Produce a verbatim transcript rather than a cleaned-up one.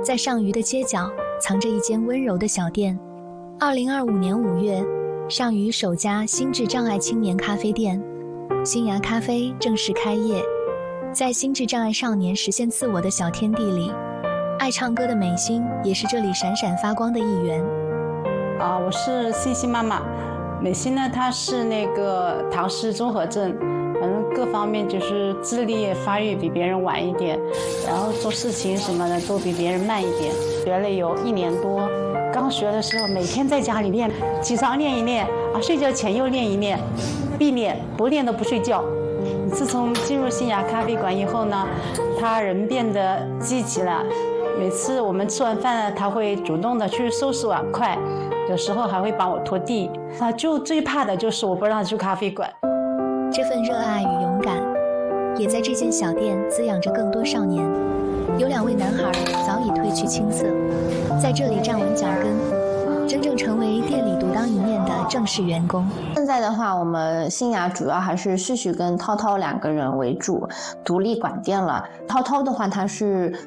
在上虞的街角藏着一间温柔的小店。二零二五年五月，上虞首家心智障碍青年咖啡店新芽咖啡正式开业。在心智障碍少年实现自我的小天地里，爱唱歌的美心也是这里闪闪发光的一员。 啊，我是欣欣妈妈。美心呢，她是那个唐氏综合症，反正各方面就是智力发育比别人晚一点，然后做事情什么的都比别人慢一点。学了有一年多，刚学的时候每天在家里练，起床练一练啊，睡觉前又练一练，必练，不练都不睡觉。自从进入新芽咖啡馆以后呢，他人变得积极了。每次我们吃完饭呢，他会主动的去收拾碗筷，有时候还会帮我拖地。他就最怕的就是我不让他去咖啡馆。 这份热爱与勇敢，也在这间小店滋养着更多少年。有两位男孩早已褪去青涩，在这里站稳脚跟，真正成为店里独当一面的正式员工。 现在的话，我们新芽主要还是旭旭跟涛涛两个人为主，独立管店了。涛涛的话，他是